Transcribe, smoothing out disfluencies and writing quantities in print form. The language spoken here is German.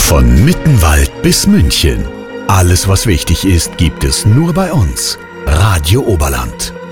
Von Mittenwald bis München. Alles, was wichtig ist, gibt es nur bei uns. Radio Oberland.